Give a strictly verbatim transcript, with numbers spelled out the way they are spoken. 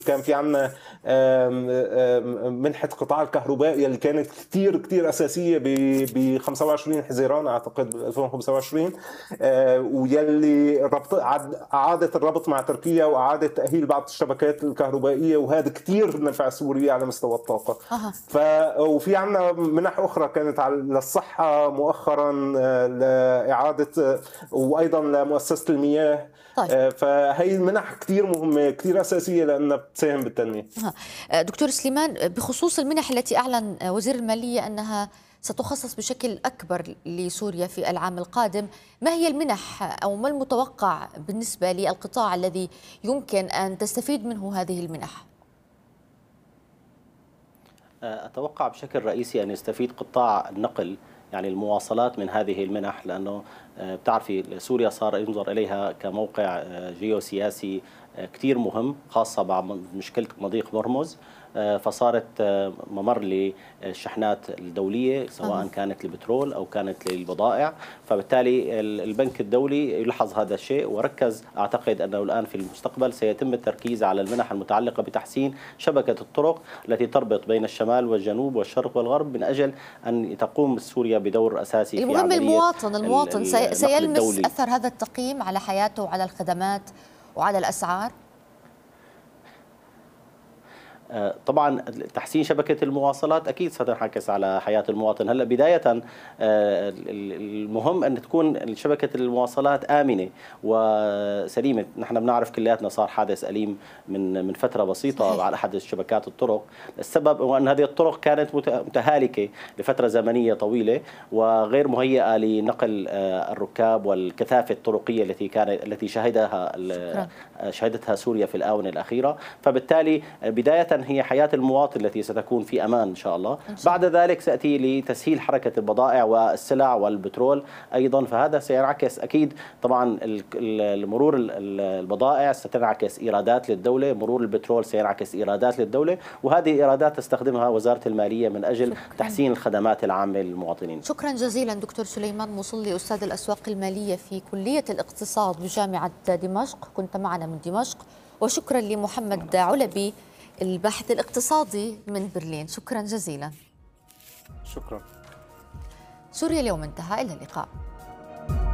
كان في عندنا منحة قطاع الكهرباء اللي كانت كتير كتير أساسية ب خمسة وعشرين حزيران أعتقد ب ألفين وخمسة وعشرين، ويلي ربط أعادت الربط مع تركيا وأعادة تأهيل بعض الشبكات الكهربائية، وهذا كتير نفع سوريا على مستوى الطاقة. أه. ف وفي عندنا منح أخرى كانت على للصحة مؤخرا، لإعادة وأيضا لمؤسسة المياه. طيب. فهي المنح كتير مهمة كتير أساسية لأنها بتساهم بالتنمية. دكتور سليمان، بخصوص المنح التي أعلن وزير المالية أنها ستخصص بشكل أكبر لسوريا في العام القادم، ما هي المنح أو ما المتوقع بالنسبة للقطاع الذي يمكن أن تستفيد منه هذه المنح؟ أتوقع بشكل رئيسي أن يستفيد قطاع النقل، يعني المواصلات، من هذه المنح، لأنه بتعرفي سوريا صار ينظر إليها كموقع جيوسياسي كتير مهم، خاصة بعد مشكلة مضيق هرمز، فصارت ممر للشحنات الدولية سواء كانت البترول أو كانت للبضائع. فبالتالي البنك الدولي يلاحظ هذا الشيء وركز. أعتقد أنه الآن في المستقبل سيتم التركيز على المنح المتعلقة بتحسين شبكة الطرق التي تربط بين الشمال والجنوب والشرق والغرب، من أجل أن تقوم سوريا بدور أساسي في المهم عملية المواطن المواطن سيلمس الدولي. أثر هذا التقييم على حياته وعلى الخدمات وعلى الأسعار؟ طبعا تحسين شبكة المواصلات أكيد ستنعكس على حياة المواطن. هلا بداية المهم أن تكون شبكة المواصلات آمنة وسليمة. نحن بنعرف كلياتنا صار حادث أليم من من فترة بسيطة صحيح. على أحد شبكات الطرق. السبب هو أن هذه الطرق كانت متهالكة لفترة زمنية طويلة وغير مهيئة لنقل الركاب والكثافة الطرقية التي كانت التي شهدها شهدتها سوريا في الآونة الأخيرة. فبالتالي بداية هي حياة المواطن التي ستكون في أمان إن شاء الله. بعد ذلك سأتي لتسهيل حركة البضائع والسلع والبترول أيضا، فهذا سينعكس أكيد. طبعا مرور البضائع ستنعكس إيرادات للدولة، مرور البترول سينعكس إيرادات للدولة، وهذه إيرادات تستخدمها وزارة المالية من أجل شكرا. تحسين الخدمات العامة للمواطنين. شكرا جزيلا دكتور سليمان مصلي، أستاذ الأسواق المالية في كلية الاقتصاد بجامعة دمشق، كنت معنا من دمشق. وشكرا لمحمد علبي الباحث الاقتصادي من برلين، شكرا جزيلا. شكرا. سوريا اليوم انتهى، إلى اللقاء.